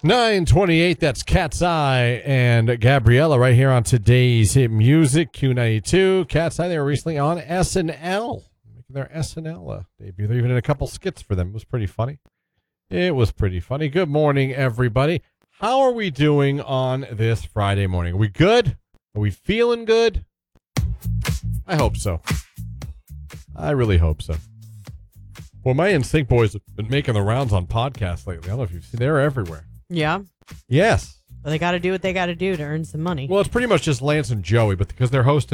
9:28, that's Cat's Eye and Gabriella right here on today's Hit Music, Q92. Cat's Eye, they were recently on SNL, making their SNL debut. They're even in a couple skits for them. It was pretty funny. Good morning, everybody. How are we doing on this Friday morning? Are we good? Are we feeling good? I hope so. I really hope so. Well, my NSYNC boys have been making the rounds on podcasts lately. I don't know if you've seen. They're everywhere. Yeah. Yes. Well, they got to do what they got to do to earn some money. Well, it's pretty much just Lance and Joey, but because they're hosting